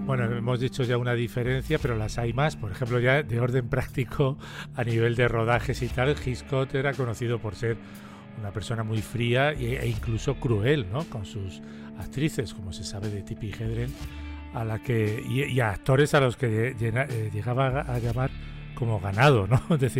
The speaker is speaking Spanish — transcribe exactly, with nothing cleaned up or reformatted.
Bueno, hemos dicho ya una diferencia, pero las hay más. Por ejemplo, ya de orden práctico, a nivel de rodajes y tal, Hitchcock era conocido por ser una persona muy fría e incluso cruel, ¿no?, con sus actrices, como se sabe de Tippi Hedren, a la que y, y a actores a los que llena, eh, llegaba a llamar como ganado, ¿no? Es decir,